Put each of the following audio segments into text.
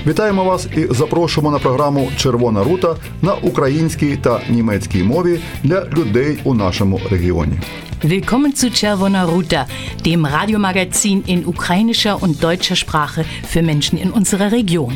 Вітаємо вас і запрошуємо на програму «Червона рута» на українській та німецькій мові для людей у нашому регіоні. Willkommen zu Czerwona Ruta, dem Radiomagazin in ukrainischer und deutscher Sprache für Menschen in unserer Region.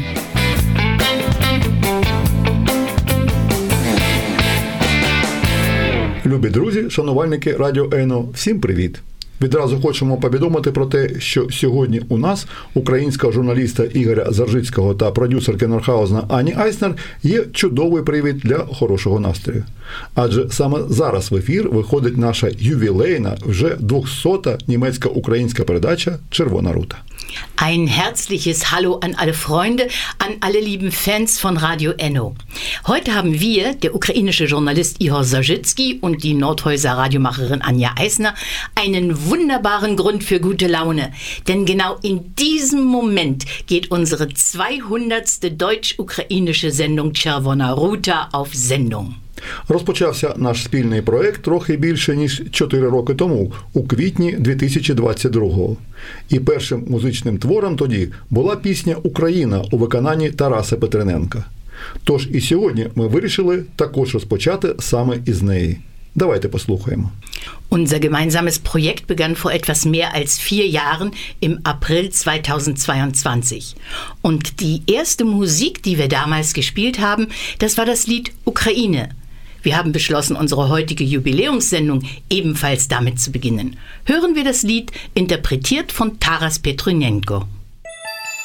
Любі друзі, шанувальники Радіо Ено, всім привіт! Відразу хочемо повідомити про те, що сьогодні у нас українського журналіста Ігоря Заржицького та продюсерки Норхаузена Ані Айснер є чудовий привід для хорошого настрою. Адже саме зараз в ефір виходить наша ювілейна, вже 200-та німецько-українська передача «Червона рута». Ein herzliches Hallo an alle Freunde, an alle lieben Fans von Radio Enno. Heute haben wir, der ukrainische Journalist Igor Zarzycki und die Nordhäuser Radiomacherin Anja Eisner, einen wunderbaren Grund für gute Laune. Denn genau in diesem Moment geht unsere 200. deutsch-ukrainische Sendung Czerwona Ruta auf Sendung. Розпочався наш спільний проект трохи більше, ніж 4 роки тому, у квітні 2022-го. І першим музичним твором тоді була пісня «Україна» у виконанні Тараса Петрененка. Tож і сьогодні ми вирішили також розпочати саме із неї. Давайте послухаємо. Unser gemeinsames Projekt begann vor etwas mehr als 4 Jahren im April 2022. Und die erste Musik, die wir damals gespielt haben, das war das Lied Ukraine. Wir haben beschlossen, unsere heutige Jubiläumssendung ebenfalls damit zu beginnen. Hören wir das Lied, interpretiert von Taras Petrenenko.